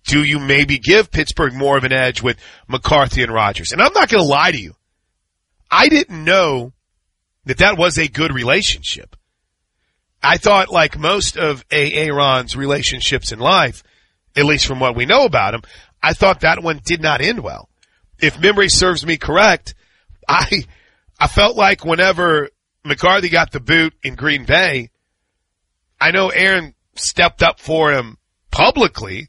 do you maybe give Pittsburgh more of an edge with McCarthy and Rodgers? And I'm not going to lie to you. I didn't know that was a good relationship. I thought, like most of Aaron's relationships in life, at least from what we know about him, I thought that one did not end well. If memory serves me correct, I felt like whenever McCarthy got the boot in Green Bay, I know Aaron stepped up for him publicly,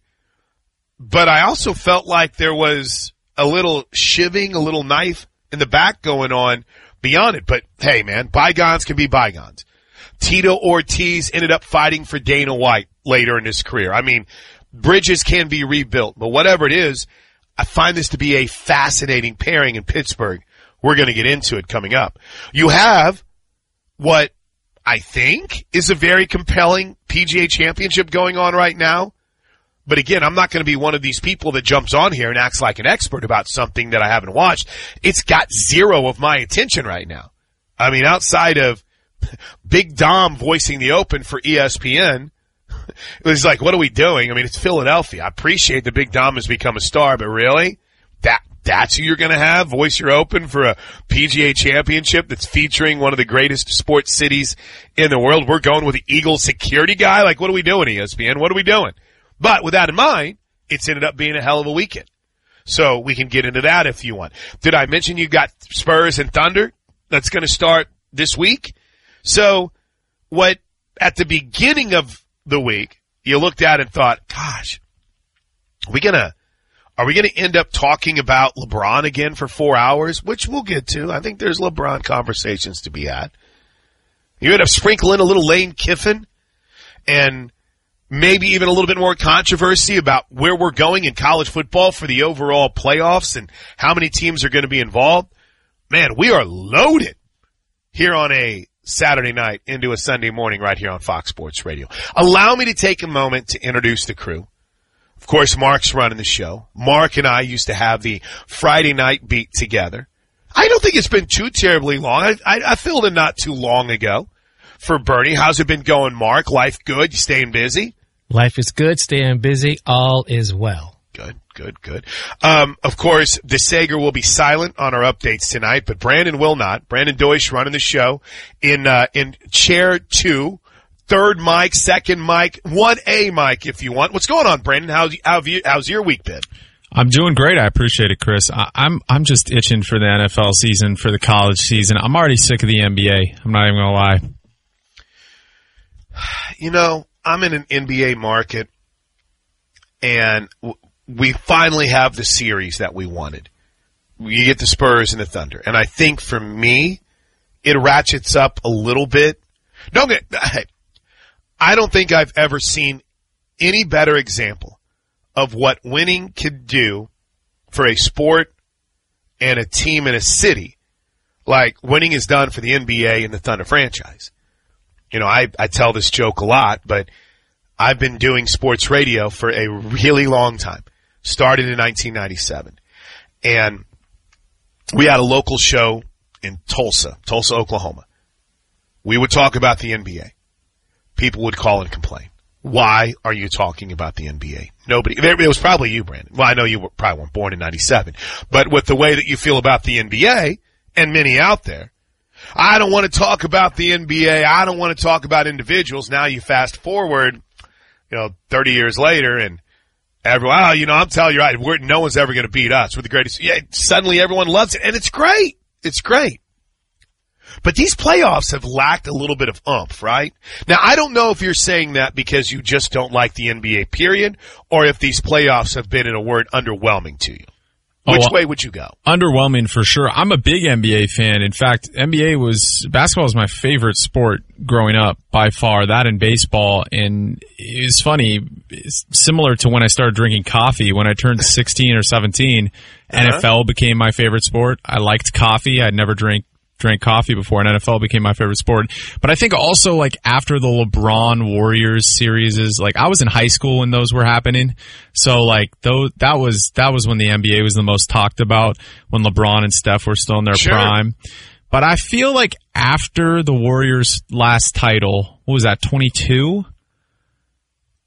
but I also felt like there was a little shivving, a little knife in the back going on beyond it. But hey, man, bygones can be bygones. Tito Ortiz ended up fighting for Dana White later in his career. I mean, bridges can be rebuilt, but whatever it is, I find this to be a fascinating pairing in Pittsburgh. We're going to get into it coming up. You have what I think is a very compelling PGA Championship going on right now. But again, I'm not going to be one of these people that jumps on here and acts like an expert about something that I haven't watched. It's got zero of my attention right now. I mean, outside of Big Dom voicing the Open for ESPN, it was like, what are we doing? I mean, it's Philadelphia. I appreciate that Big Dom has become a star, but really? That's who you're going to have voice your Open for a PGA Championship that's featuring one of the greatest sports cities in the world? We're going with the Eagles security guy? Like, what are we doing, ESPN? What are we doing? But with that in mind, it's ended up being a hell of a weekend. So we can get into that if you want. Did I mention you got Spurs and Thunder? That's going to start this week. So what at the beginning of the week you looked at and thought, gosh, are we going to end up talking about LeBron again for 4 hours? Which we'll get to. I think there's LeBron conversations to be had. You end up sprinkling a little Lane Kiffin and maybe even a little bit more controversy about where we're going in college football for the overall playoffs and how many teams are going to be involved. Man, we are loaded here on a Saturday night into a Sunday morning right here on Fox Sports Radio. Allow me to take a moment to introduce the crew. Of course, Mark's running the show. Mark and I used to have the Friday night beat together. I don't think it's been too terribly long. I filled in not too long ago for Bernie. How's it been going, Mark? Life good? You staying busy? Life is good, staying busy, all is well. Good. Of course, the Sager will be silent on our updates tonight, but Brandon will not. Brandon Deutsch running the show in chair 2, third mic, second mic, 1A mic if you want. What's going on, Brandon? How's your week been? I'm doing great. I appreciate it, Chris. I'm just itching for the NFL season, for the college season. I'm already sick of the NBA. I'm not even going to lie. You know, I'm in an NBA market, and we finally have the series that we wanted. You get the Spurs and the Thunder. And I think for me, it ratchets up a little bit. I don't think I've ever seen any better example of what winning can do for a sport and a team in a city like winning is done for the NBA and the Thunder franchise. You know, I tell this joke a lot, but I've been doing sports radio for a really long time. Started in 1997. And we had a local show in Tulsa, Oklahoma. We would talk about the NBA. People would call and complain. Why are you talking about the NBA? Nobody. It was probably you, Brandon. Well, I know you probably weren't born in 97. But with the way that you feel about the NBA, and many out there, I don't want to talk about the NBA. I don't want to talk about individuals. Now you fast forward, 30 years later, and everyone, I'm telling you, right, no one's ever going to beat us. We're the greatest. Yeah, suddenly everyone loves it, and it's great. It's great. But these playoffs have lacked a little bit of oomph, right? Now, I don't know if you're saying that because you just don't like the NBA period, or if these playoffs have been, in a word, underwhelming to you. Which way would you go? Underwhelming for sure. I'm a big NBA fan. In fact, basketball was my favorite sport growing up by far, that and baseball. And it's funny, it's similar to when I started drinking coffee. When I turned 16 or 17, NFL became my favorite sport. I liked coffee. I'd never drank coffee before, and NFL became my favorite sport. But I think also, like, after the LeBron Warriors series, I was in high school when those were happening. So, like, that was when the NBA was the most talked about, when LeBron and Steph were still in their prime. But I feel like after the Warriors' last title, what was that, 22?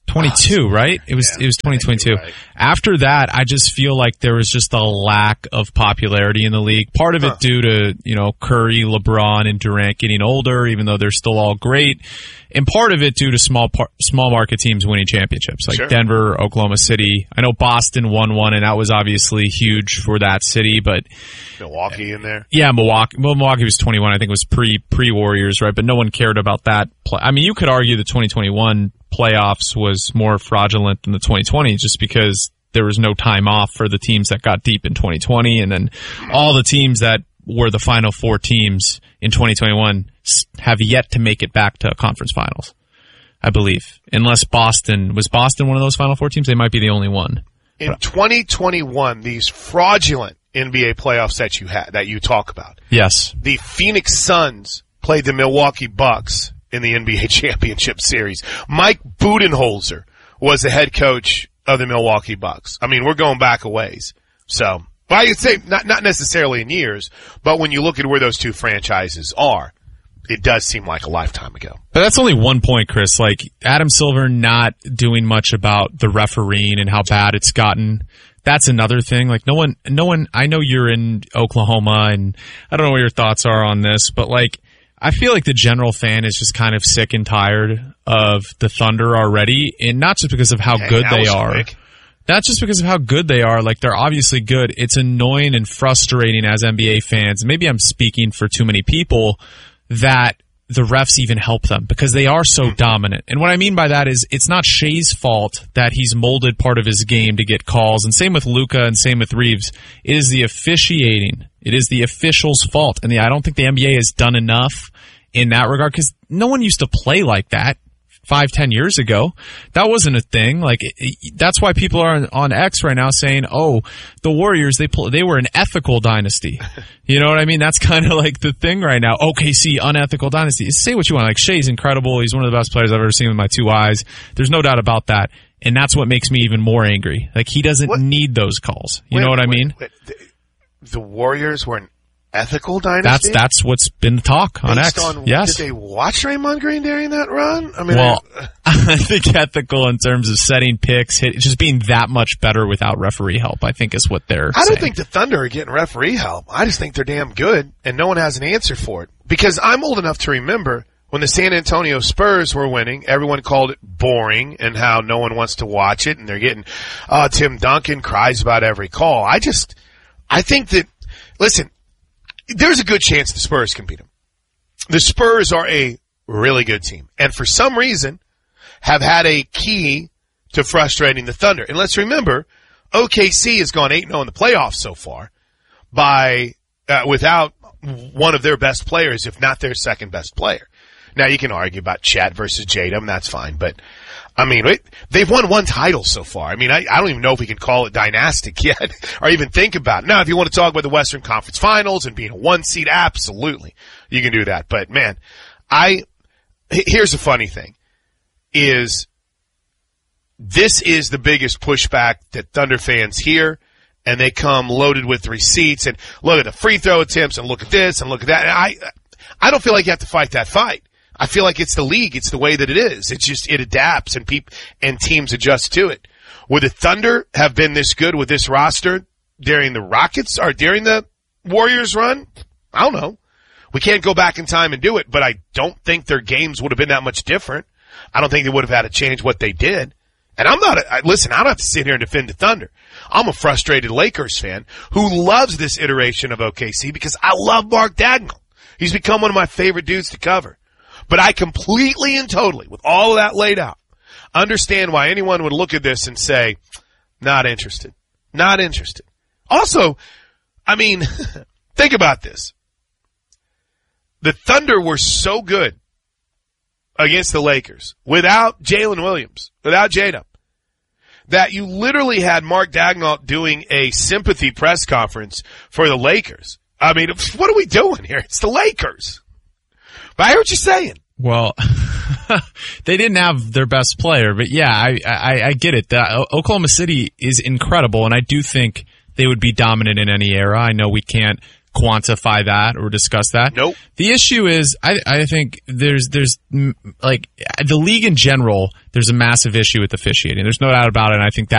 22, right? It was 2022. Right. After that, I just feel like there was just a lack of popularity in the league. Part of it due to, Curry, LeBron, and Durant getting older, even though they're still all great. And part of it due to small market teams winning championships, like Denver, Oklahoma City. I know Boston won one, and that was obviously huge for that city, but Milwaukee in there? Yeah, Milwaukee. Well, Milwaukee was 21. I think it was pre-Warriors, right? But no one cared about that. I mean, you could argue the 2021 playoffs was more fraudulent than the 2020 just because there was no time off for the teams that got deep in 2020, and then all the teams that were the final four teams in 2021 have yet to make it back to conference finals, I believe. Unless was Boston one of those final four teams? They might be the only one. In 2021, these fraudulent NBA playoffs that you talk about. Yes. The Phoenix Suns played the Milwaukee Bucks in the NBA Championship Series. Mike Budenholzer was the head coach of the Milwaukee Bucks. I mean, we're going back a ways. So, I could say not necessarily in years, but when you look at where those two franchises are, it does seem like a lifetime ago. But that's only one point, Chris. Like, Adam Silver not doing much about the refereeing and how bad it's gotten. That's another thing. Like, no one, I know you're in Oklahoma, and I don't know what your thoughts are on this, but like, I feel like the general fan is just kind of sick and tired of the Thunder already, and not just because of how good they are. Quick. Not just because of how good they are. Like, they're obviously good. It's annoying and frustrating as NBA fans. Maybe I'm speaking for too many people that the refs even help them because they are so dominant. And what I mean by that is it's not Shea's fault that he's molded part of his game to get calls. And same with Luka and same with Reeves. It is the officiating. It is the officials' fault. And I don't think the NBA has done enough in that regard because no one used to play like that 5-10 years ago. That wasn't a thing. Like, that's why people are on X right now saying, "Oh, the Warriors, they were an ethical dynasty." You know what I mean? That's kind of like the thing right now. OKC, unethical dynasty. Say what you want. Like, Shea's incredible. He's one of the best players I've ever seen with my two eyes. There's no doubt about that. And that's what makes me even more angry. Like, he doesn't need those calls. You know what I mean? The Warriors were an ethical dynasty? That's what's been the talk on X. Yes. Did they watch Draymond Green during that run? I mean, I think ethical in terms of setting picks, just being that much better without referee help, I think is what they're saying. I don't think the Thunder are getting referee help. I just think they're damn good, and no one has an answer for it. Because I'm old enough to remember when the San Antonio Spurs were winning, everyone called it boring and how no one wants to watch it, and they're getting, Tim Duncan cries about every call. I think that, listen, there's a good chance the Spurs can beat them. The Spurs are a really good team, and for some reason have had a key to frustrating the Thunder. And let's remember, OKC has gone 8-0 in the playoffs so far by without one of their best players, if not their second best player. Now you can argue about Chat versus Tatum, that's fine, but I mean, they've won one title so far. I mean, I don't even know if we can call it dynastic yet or even think about it. Now, if you want to talk about the Western Conference Finals and being a one seed, absolutely. You can do that. But man, here's the funny thing is this is the biggest pushback that Thunder fans hear, and they come loaded with receipts and look at the free throw attempts and look at this and look at that. And I don't feel like you have to fight that fight. I feel like it's the league. It's the way that it is. It's just, it adapts and teams adjust to it. Would the Thunder have been this good with this roster during the Rockets or during the Warriors run? I don't know. We can't go back in time and do it, but I don't think their games would have been that much different. I don't think they would have had to change what they did. And listen, I don't have to sit here and defend the Thunder. I'm a frustrated Lakers fan who loves this iteration of OKC because I love Mark Dagnall. He's become one of my favorite dudes to cover. But I completely and totally, with all of that laid out, understand why anyone would look at this and say, not interested. Not interested. Also, I mean, think about this. The Thunder were so good against the Lakers without Jalen Williams, without J-Dub, that you literally had Mark Dagnall doing a sympathy press conference for the Lakers. I mean, what are we doing here? It's the Lakers. But I hear what you're saying. Well, they didn't have their best player, but yeah, I get it. Oklahoma City is incredible, and I do think they would be dominant in any era. I know we can't quantify that or discuss that. Nope. The issue is, I think there's like the league in general, there's a massive issue with officiating. There's no doubt about it. And I think